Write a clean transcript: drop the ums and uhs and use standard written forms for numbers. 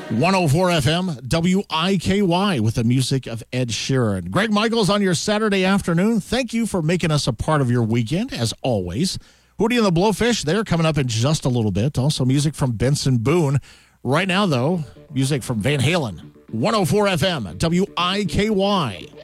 104 FM, WIKY, with the music of Ed Sheeran. Greg Michaels on your Saturday afternoon. Thank you for making us a part of your weekend, as always. Hootie and the Blowfish, they're coming up in just a little bit. Also, music from Benson Boone. Right now, though, music from Van Halen. 104 FM, WIKY.